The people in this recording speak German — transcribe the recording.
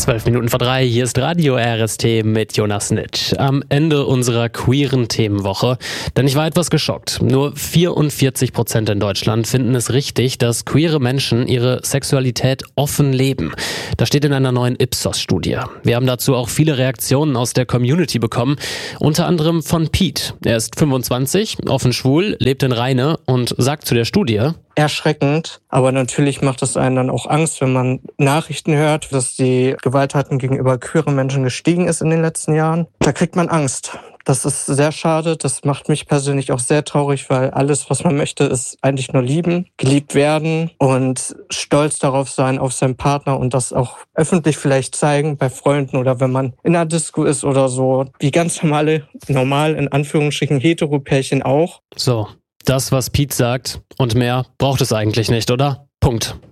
3:12, hier ist Radio RST mit Jonas Nitsch. Am Ende unserer queeren Themenwoche, denn ich war etwas geschockt. Nur 44% in Deutschland finden es richtig, dass queere Menschen ihre Sexualität offen leben. Das steht in einer neuen Ipsos-Studie. Wir haben dazu auch viele Reaktionen aus der Community bekommen, unter anderem von Pete. Er ist 25, offen schwul, lebt in Rheine und sagt zu der Studie: Erschreckend, aber natürlich macht es einen dann auch Angst, wenn man Nachrichten hört, dass die Gewalttaten gegenüber queeren Menschen gestiegen ist in den letzten Jahren. Da kriegt man Angst. Das ist sehr schade, das macht mich persönlich auch sehr traurig, weil alles, was man möchte, ist eigentlich nur lieben, geliebt werden und stolz darauf sein, auf seinen Partner und das auch öffentlich vielleicht zeigen bei Freunden oder wenn man in einer Disco ist oder so, wie ganz normal in Anführungsstrichen Hetero-Pärchen auch. So, das, was Pete sagt und mehr braucht es eigentlich nicht, oder? Punkt.